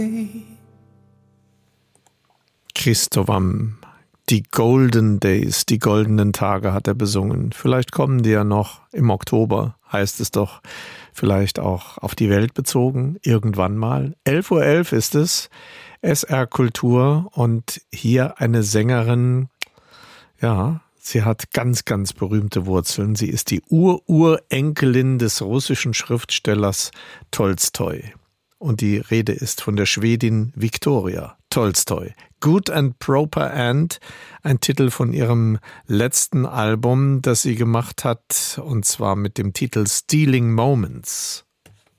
Christovam, die Golden Days, die goldenen Tage hat er besungen. Vielleicht kommen die ja noch im Oktober, heißt es doch. Vielleicht auch auf die Welt bezogen, irgendwann mal. 11:11 Uhr ist es, SR Kultur und hier eine Sängerin, ja, sie hat ganz, ganz berühmte Wurzeln. Sie ist die Urenkelin des russischen Schriftstellers Tolstoi. Und die Rede ist von der Schwedin Victoria Tolstoi. Good and Proper End, ein Titel von ihrem letzten Album, das sie gemacht hat, und zwar mit dem Titel Stealing Moments.